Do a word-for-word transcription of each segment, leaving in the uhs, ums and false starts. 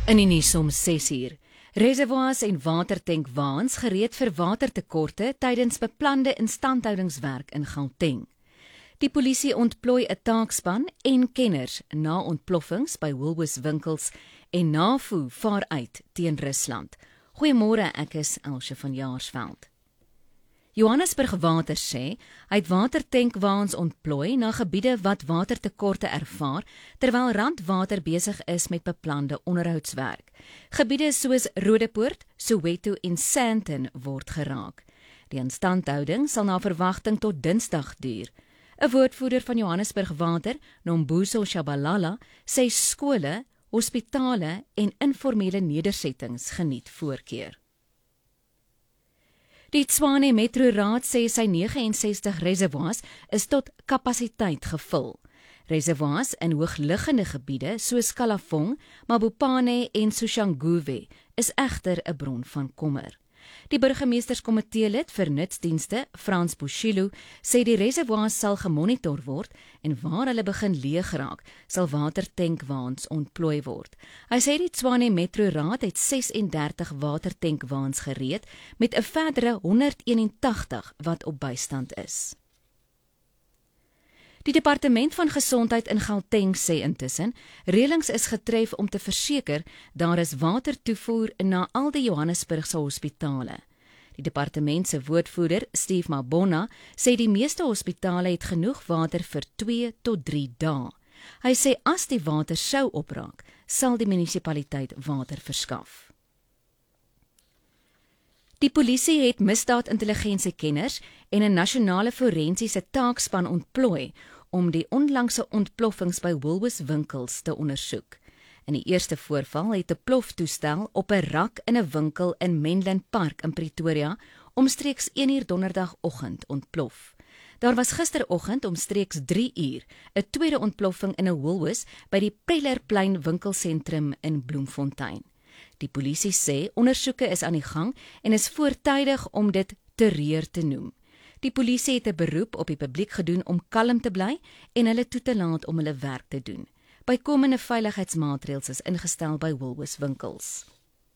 In die nuus om ses uur. Reservoirs en watertankwaans gereed vir watertekorte tydens beplande instandhoudingswerk in Gauteng. Die polisie ontplooi 'n taakspan en kenners na ontploffings by Woolworths winkels en NAVO vaar uit teen Rusland. Goeiemôre, ek is Elsje van Jaarsveld. Johannesburg Water sê hy het watertankwaans ontplooi na gebiede wat watertekorte ervaar terwyl Randwater besig is met beplande onderhoudswerk. Gebiede soos Rodepoort, Soweto en Sandton word geraak. Die instandhouding sal na verwagting tot Dinsdag duur. 'n Woordvoerder van Johannesburg Water, Nombuso Shabalala, sê skole, hospitale en informele nedersettings geniet voorkeur. Die Tshwane Metro Raad sê sy vyf nege ses reservoirs is tot kapasiteit gevul. Reservoirs in hoogliggende gebiede soos Kalafong, Mabopane en Soshanguve is egter 'n bron van kommer. Die burgemeesterskomitee lid vir nutsdienste, Frans Bushilo, sê die reservoirs sal gemonitor word en waar hulle begin leeg raak, sal watertankwaans ontplooi word. Hy sê die Tshwane Metro Raad het ses en dertig watertankwaans gereed met 'n verdere honderd eenentagtig wat op bystand is. Die Departement van Gesondheid in Gauteng sê intussen, reëlings is getref om te verseker daar is watertoevoer na al die Johannesburgse hospitale. Die departement se woordvoerder, Steve Mabona, sê die meeste hospitale het genoeg water vir twee tot drie dae. Hy sê as die water sou opraak, sal die munisipaliteit water verskaf. Die polisie het misdaadintelligensiekenners en 'n nasionale forensiese taakspan ontplooi om die onlangse ontploffings by Woolworths winkels te ondersoek. In die eerste voorval het 'n ploftoestel op 'n rak in 'n winkel in Menlyn Park in Pretoria omstreeks een uur donderdagoggend ontplof. Daar was gisteroggend omstreeks drie uur 'n tweede ontploffing in 'n Woolworths by die Prellerplein winkelsentrum in Bloemfontein. Die polisie sê ondersoeke is aan die gang en is voortydig om dit terreur te noem. Die polisie het 'n beroep op die publiek gedoen om kalm te bly en hulle toe te laat om hulle werk te doen. Bykomende veiligheidsmaatreëls is ingestel by Woolworths winkels.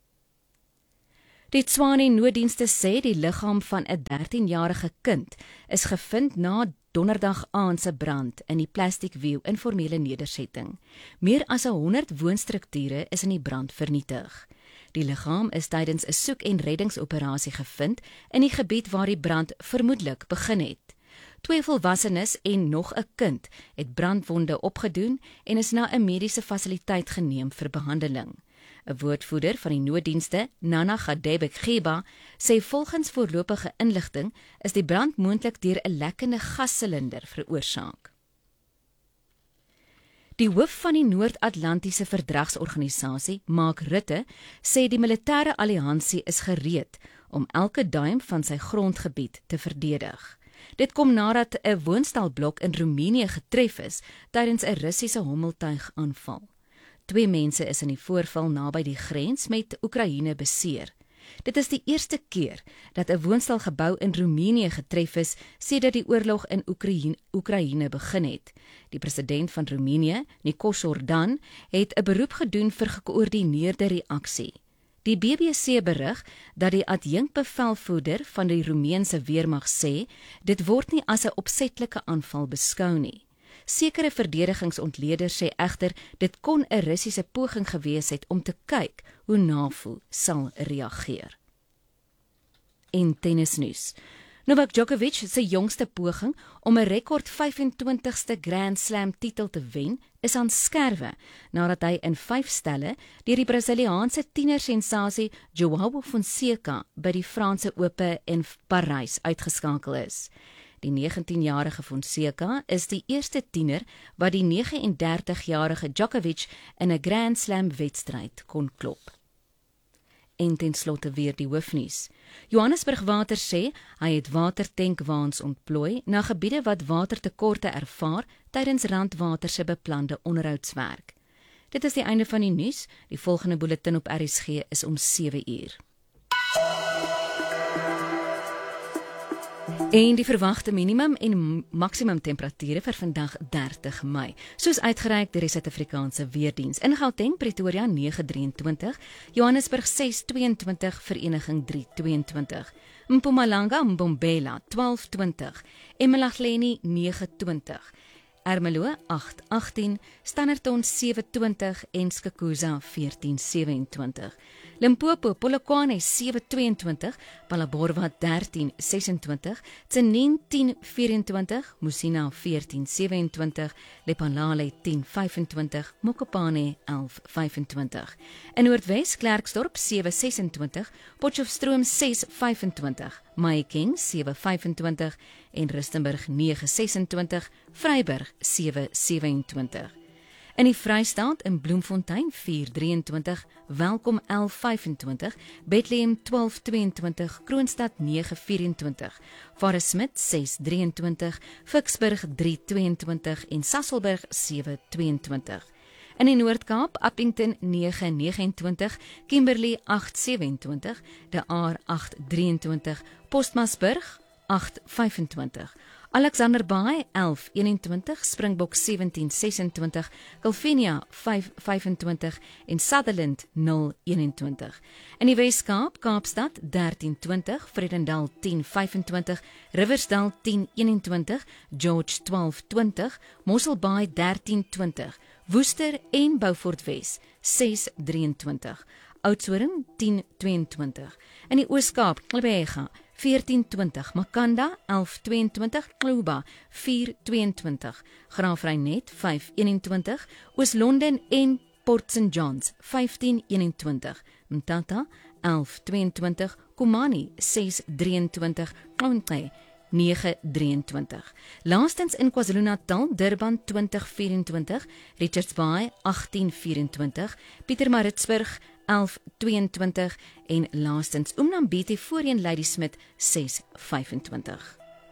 Die Tshwane nooddienste sê die liggaam van 'n dertienjarige kind is gevind na donderdag aand se brand in die Plastic View informele nedersetting. Meer as honderd woonstrukture is in die brand vernietig. Die liggaam is tydens 'n soek- en reddingsoperasie gevind in die gebied waar die brand vermoedelik begin het. Twee volwassenes en nog 'n kind het brandwonde opgedoen en is na 'n mediese fasiliteit geneem vir behandeling. 'n Woordvoerder van die nooddienste, Nana Gadebe-Geba, sê volgens voorlopige inligting is die brand moontlik deur 'n lekkende gassilinder veroorsaak. Die hoof van die Noord-Atlantiese Verdragsorganisasie, Mark Rutte, sê die militêre alliansie is gereed om elke duim van sy grondgebied te verdedig. Dit kom nadat 'n woonstelblok in Roemenië getref is tydens 'n Russiese hommeltuigaanval. Twee mense is in die voorval naby die grens met Oekraïne beseer. Dit is die eerste keer dat 'n woonstelgebou in Roemenië getref is sedert die oorlog in Oekraïne, Oekraïne begin het. Die president van Roemenië, Nikos Ordan, het 'n beroep gedoen vir gekoördineerde reaksie. Die B B C berig dat die adjunkbevelvoerder van die Roemeense weermag sê dit word nie as 'n opsetlike aanval beskou nie. Sekere verdedigingsontleeders sê egter dit kon 'n Russiese poging gewees het om te kyk hoe NAVO sal reageer. En tennisnuus. Novak Djokovic se jongste poging om 'n rekord vyf-en-twintigste Grand Slam titel te wen is aan skerwe nadat hy in vyf stelle deur die Brasiliaanse tienersensasie João Fonseca by die Franse Ope in Parys uitgeskakel is. Die negentienjarige Fonseca is die eerste tiener wat die vyf nege dertigjarige Djokovic in 'n Grand Slam wedstryd kon klop. En ten slotte weer die hoofnuus. Johannesburg Water sê hy het watertankwaans ontplooi na gebiede wat watertekorte ervaar tydens Randwater se beplande onderhoudswerk. Dit is die einde van die nuus. Die volgende bulletin op R S G is om sewe uur. En die verwagte minimum en maksimum temperature vir vandag dertig Mei, soos uitgereik deur die Suid-Afrikaanse Weerdiens. In Gauteng, Pretoria nege drieëntwintig, Johannesburg ses tweeëntwintig, Vereniging drie tweeëntwintig, Mpumalanga, Mbombela twaalf twintig, eMalahleni nege twintig, Ermelo agt agtien, Standerton sewe twintig en Skukuza veertien seweentwintig. Limpopo, Polokwane sewe tweeëntwintig, Phalaborwa dertien sesentwintig, Tsenin tien vyfentwintig, Musina veertien seweentwintig, Lephalale tien vyfentwintig, Mokopane elf vyfentwintig. In Noordwes, Klerksdorp sewe sesentwintig, Potchefstroom ses vyfentwintig, Mahikeng sewe vyfentwintig en Rustenburg nege sesentwintig, Vryburg sewe sewentwintig. In die Vrystaat in Bloemfontein vier drieëntwintig, Welkom elf vyfentwintig, Bethlehem twaalf tweeëntwintig, Kroonstad nege vyfentwintig, Varesmit ses drieëntwintig, Ficksburg drie tweeëntwintig en Sasolburg sewe tweeëntwintig. In die Noord-Kaap, Appington nege negenentwintig, Kimberley agt sewentwintig, De Aar agt drieëntwintig, Postmasburg agt vyfentwintig, Alexander Baai elf eenentwintig, Springbok sewentien sesentwintig, Kalvinia vyf vyfentwintig en Sutherland nul eenentwintig. In die Wes-Kaap, Kaapstad dertien twintig, Vredendal tien vyfentwintig, Riversdal tien eenentwintig, George twaalf twintig, Mosselbaai dertien twintig, Woester en Beaufort Wes ses drieëntwintig, Oudtshoorn tien tweeëntwintig. In die Oos-Kaap, Gqeberha veertien twintig, Makanda elf tweeëntwintig, Kluba vier tweeëntwintig, Graafrenet vyf eenentwintig, Oos-London en Port Saint Johns vyftien eenentwintig, Mthatha elf tweeëntwintig, Komani ses drieëntwintig, Klountjie nege drieëntwintig. Laastens in KwaZulu-Natal, Durban twintig vyfentwintig, Richards Bay agtien vyfentwintig, Pietermaritzburg elf tweeëntwintig en laastens Umnambiti voorheen Ladysmith ses vyfentwintig.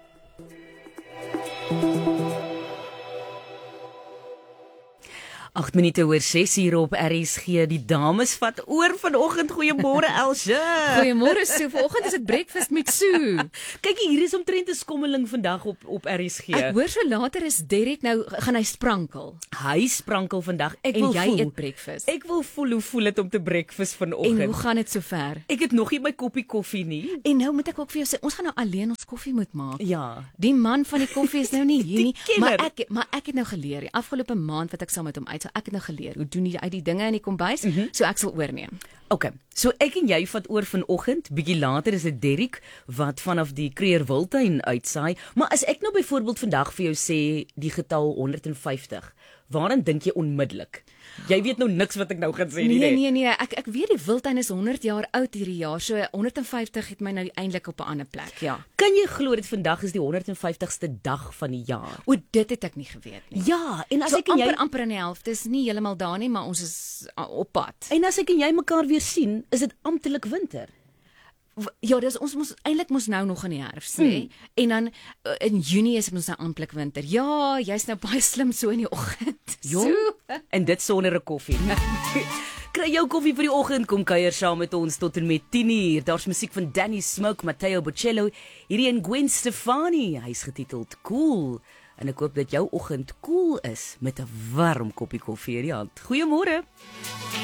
agt minute oor ses hier op R S G. Die dames vat oor vanoggend. Goeiemôre Elsje. Goeiemôre Sue. Vanoggend is dit breakfast met Sue. Kyk hier is omtrent 'n skommeling vandag op op R S G. Ek hoor so later is Derek nou gaan hy sprankel. Hy sprankel vandag. Ek en wil jy voel, eet breakfast. Ek wil voel hoe voel dit om te breakfast vanoggend. En hoe gaan dit sover? Ek het nog nie my koppie koffie nie. En nou moet ek ook vir jou sê, ons gaan nou alleen ons koffie moet maak. Ja. Die man van die koffie is nou nie hier nie, Die maar kenner. ek maar ek het nou geleer, die afgelope maand wat ek saam met hom uit, so ek het nou geleer hoe doen jy uit die dinge in die kombuis, mm -hmm. so ek sal oorneem. OK, so ek en jy vat oor vanoggend, bietjie later is dit Derek wat vanaf die Kruger Wildtuin uitsaai, maar as ek nou byvoorbeeld vandag vir jou sê die getal honderd en vyftig, waaraan dink jy onmiddellik? Jy weet nou niks wat ek nou gaan sê nie. Nee nee nee, ek ek weet die Wildtuin is honderd jaar oud hierdie jaar, so honderd en vyftig het my nou eintlik op 'n ander plek, ja. Kan jy glo dit vandag is die honderd en vyftigste dag van die jaar? O, dit het ek nie geweet nie. Ja, en as So ek en jy amper amper in die helfte, is nie heeltemal daar nie, maar ons is uh, op pad. en as ek en jy mekaar weer sien, is dit amptelik winter. Ja, dis ons mos eintlik mos nou nog in die herfs, nê? Hmm. En dan uh, in Junie is ons nou amptelik winter. Ja, jy's nou baie slim so in die oggend. Jong, en dit sonder 'n koffie. Kry jou koffie vir die oggend, kom kuier saam met ons tot en met tien uur. Daar's musiek van Danny Smoke, Matteo Bocello, hierdie en Gwen Stefani. Hy's getiteld Cool. En ek hoop dat jou oggend cool is met 'n warm koppie koffie in die hand. Goeiemôre.